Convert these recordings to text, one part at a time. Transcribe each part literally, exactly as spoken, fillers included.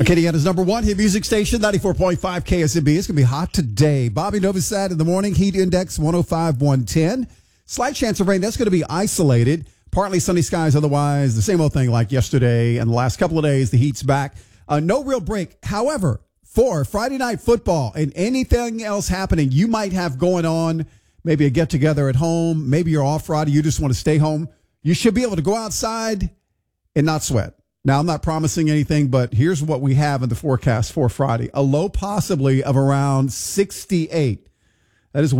Acadiana's number one hit music station, ninety-four point five K S M B. It's going to be hot today. Bobby Novosad in the morning, heat index one oh five, one ten. Slight chance of rain. That's going to be isolated. Partly sunny skies, otherwise the same old thing like yesterday and the last couple of days. The heat's back. Uh, no real break. However, for Friday night football and anything else happening you might have going on, maybe a get-together at home, maybe you're off Friday, you just want to stay home, you should be able to go outside and not sweat. Now, I'm not promising anything, but here's what we have in the forecast for Friday. A low possibly of around sixty-eight. That is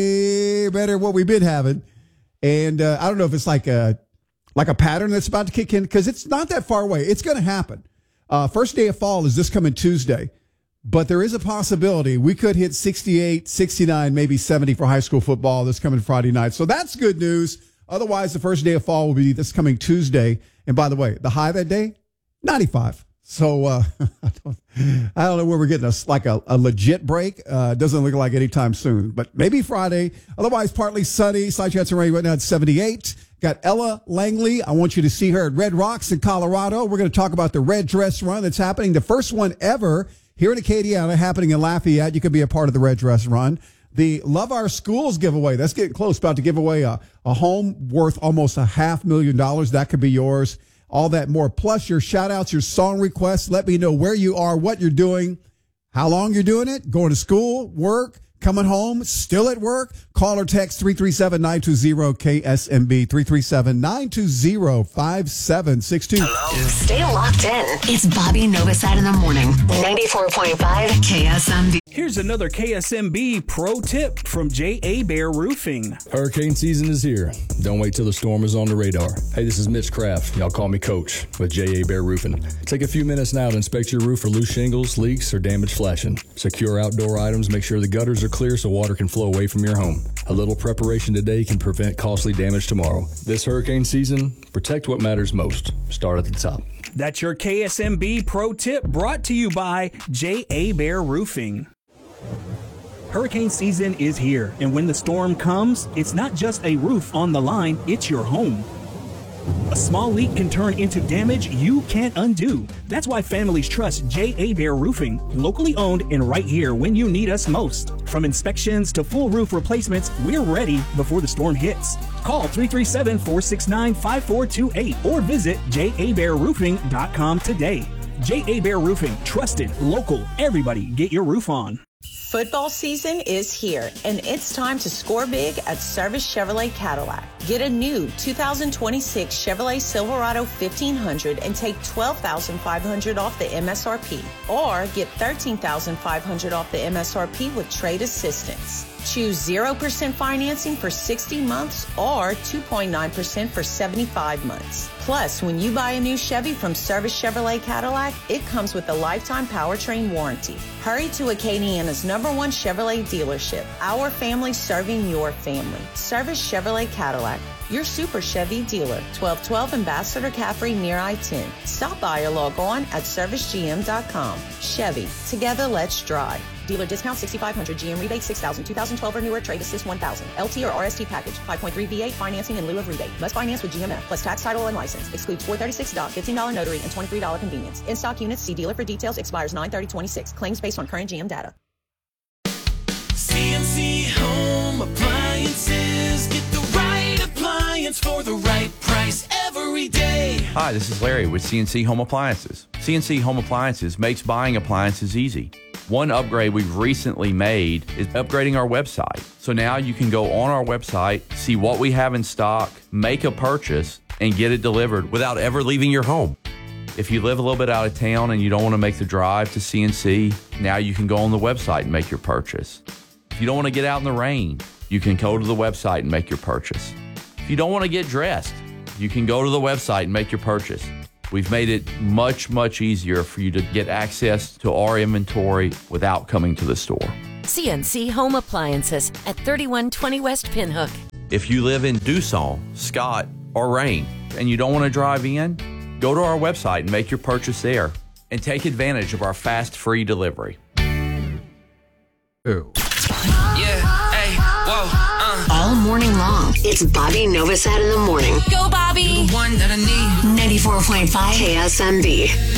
way better than what we've been having. And uh, I don't know if it's like a, like a pattern that's about to kick in, because it's not that far away. It's going to happen. Uh, first day of fall is this coming Tuesday. But there is a possibility we could hit sixty-eight, sixty-nine, maybe seventy for high school football this coming Friday night. So that's good news. Otherwise, the first day of fall will be this coming Tuesday. And by the way, the high that day, ninety-five. So uh, I, don't, I don't know where we're getting us like a, a legit break. Uh, doesn't look like anytime soon, but maybe Friday. Otherwise, partly sunny. Slight chance of rain right now at seventy-eight. Got Ella Langley. I want you to see her at Red Rocks in Colorado. We're going to talk about the Red Dress Run that's happening. The first one ever here in Acadiana, happening in Lafayette. You could be a part of the Red Dress Run. The Love Our Schools giveaway. That's getting close. About to give away a, a home worth almost a half million dollars. That could be yours. All that more. Plus your shout outs, your song requests. Let me know where you are, what you're doing, how long you're doing it, going to school, work, coming home, still at work. Call or text three three seven, nine two zero, K S M B, three three seven, nine two zero, five seven six two. Hello. Stay locked in. It's Bobby Novosad in the morning. ninety-four point five K S M B. Here's another K S M B pro tip from J A. Bear Roofing. Hurricane season is here. Don't wait till the storm is on the radar. Hey, this is Mitch Kraft. Y'all call me Coach with J A. Bear Roofing. Take a few minutes now to inspect your roof for loose shingles, leaks, or damaged flashing. Secure outdoor items. Make sure the gutters are clear so water can flow away from your home. A little preparation today can prevent costly damage tomorrow. This hurricane season, protect what matters most. Start at the top. That's your K S M B pro tip brought to you by J A. Bear Roofing. Hurricane season is here, and when the storm comes, it's not just a roof on the line, it's your home. A small leak can turn into damage you can't undo. That's why families trust J A. Bear Roofing, locally owned and right here when you need us most. From inspections to full roof replacements, we're ready before the storm hits. Call three three seven, four six nine, five four two eight or visit J A bear roofing dot com today. J A. Bear Roofing, trusted, local, everybody get your roof on. Football season is here, and it's time to score big at Service Chevrolet Cadillac. Get a new two thousand twenty-six Chevrolet Silverado fifteen hundred and take twelve thousand five hundred dollars off the M S R P, or get thirteen thousand five hundred dollars off the M S R P with trade assistance. Choose zero percent financing for sixty months or two point nine percent for seventy-five months. Plus, when you buy a new Chevy from Service Chevrolet Cadillac, it comes with a lifetime powertrain warranty. Hurry to Acadiana's number one Chevrolet dealership. Our family serving your family. Service Chevrolet Cadillac, your Super Chevy dealer. twelve twelve Ambassador Caffrey near I ten. Stop by or log on at service G M dot com. Chevy, together let's drive. Dealer discount sixty-five hundred, G M rebate six thousand, two thousand twelve or newer, trade assist one thousand. L T or R S T package, five point three V eight financing in lieu of rebate. Must finance with G M F, plus tax, title, and license. Excludes four thirty-six dollars, fifteen dollars notary, and twenty-three dollars convenience. In stock units, see dealer for details, expires nine thirty twenty-six. Claims based on current G M data. C N C Home Appliances. Get the right appliance for the right price every day. Hi, this is Larry with C N C Home Appliances. C N C Home Appliances makes buying appliances easy. One upgrade we've recently made is upgrading our website. So now you can go on our website, see what we have in stock, make a purchase, and get it delivered without ever leaving your home. If you live a little bit out of town and you don't want to make the drive to C N C, now you can go on the website and make your purchase. If you don't want to get out in the rain, you can go to the website and make your purchase. If you don't want to get dressed, you can go to the website and make your purchase. We've made it much, much easier for you to get access to our inventory without coming to the store. C N C Home Appliances at thirty-one twenty West Pinhook. If you live in Dusson, Scott, or Rain, and you don't want to drive in, go to our website and make your purchase there, and take advantage of our fast, free delivery. Ooh. Yeah, hey, whoa, uh. All morning long, it's Bobby Novosad in the morning. Go, Bobby. The one that I need. ninety-four point five K S M B.